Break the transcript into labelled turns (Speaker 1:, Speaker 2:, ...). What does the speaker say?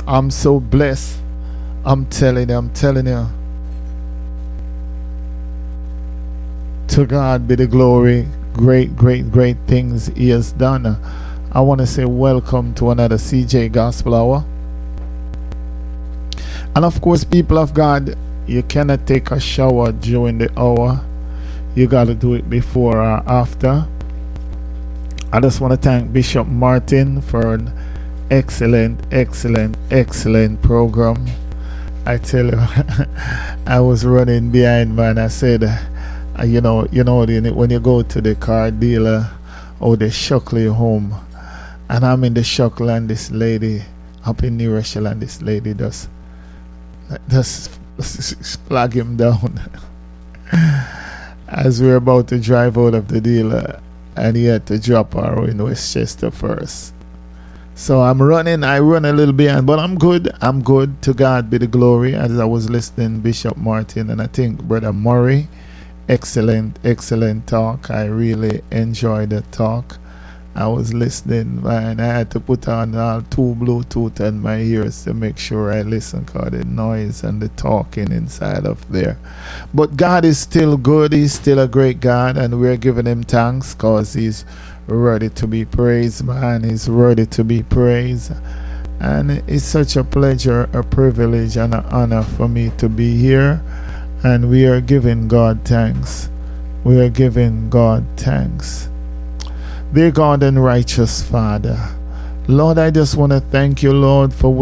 Speaker 1: I'm so blessed. I'm telling you. To God be the glory. Great things He has done. I want to say welcome to another CJ Gospel Hour. And of course, people of God, you cannot take a shower during the hour. You got to do it before or after. I just want to thank Bishop Martin for an excellent program. I tell you, I was running behind, man. I said, you know, when you go to the car dealer, they shuckle you home. And I'm in the shuckle, and this lady up in New Rochelle, and this lady just flag him down as we were about to drive out of the dealer, and he had to drop her in Westchester first. So I run a little behind, but I'm good. To God be the glory. As I was listening Bishop Martin and I think Brother Murray, excellent talk. I really enjoyed the talk. I was listening, and I had to put on two Bluetooth in my ears to make sure I listen, because the noise and the talking inside of there. But God is still good. He's still a great God, and we're giving Him thanks because He's ready to be praised, man. He's ready to be praised. And it's such a pleasure, a privilege, and an honor for me to be here. And we are giving God thanks. We are giving God thanks. Dear God and righteous Father, Lord, I just want to thank you, Lord, for